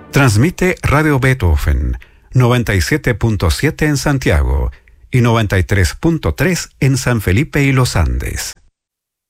Transmite Radio Beethoven 97.7 en Santiago y 93.3 en San Felipe y Los Andes.